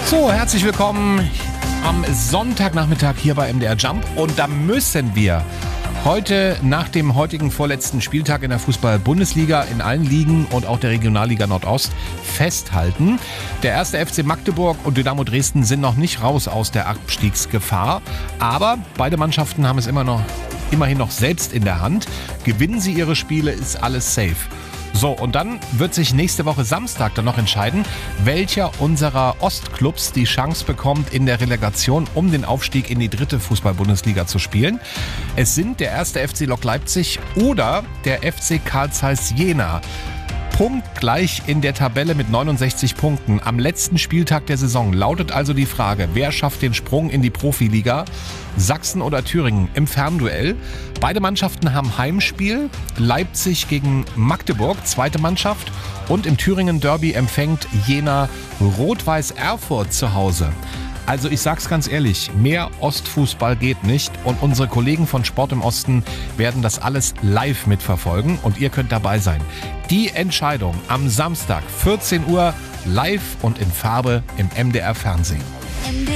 So, herzlich willkommen am Sonntagnachmittag hier bei MDR Jump. Und da müssen wir heute nach dem heutigen vorletzten Spieltag in der Fußball-Bundesliga in allen Ligen und auch der Regionalliga Nordost festhalten. Der erste FC Magdeburg und Dynamo Dresden sind noch nicht raus aus der Abstiegsgefahr. Aber beide Mannschaften haben es immerhin noch selbst in der Hand. Gewinnen sie ihre Spiele, ist alles safe. So, und dann wird sich nächste Woche Samstag dann noch entscheiden, welcher unserer Ostclubs die Chance bekommt, in der Relegation um den Aufstieg in die dritte Fußball-Bundesliga zu spielen. Es sind der erste FC Lok Leipzig oder der FC Carl Zeiss Jena. Punktgleich in der Tabelle mit 69 Punkten. Am letzten Spieltag der Saison lautet also die Frage, wer schafft den Sprung in die Profiliga? Sachsen oder Thüringen im Fernduell. Beide Mannschaften haben Heimspiel. Leipzig gegen Magdeburg, zweite Mannschaft. Und im Thüringen-Derby empfängt Jena Rot-Weiß Erfurt zu Hause. Also ich sag's ganz ehrlich, mehr Ostfußball geht nicht und unsere Kollegen von Sport im Osten werden das alles live mitverfolgen und ihr könnt dabei sein. Die Entscheidung am Samstag 14 Uhr live und in Farbe im MDR Fernsehen.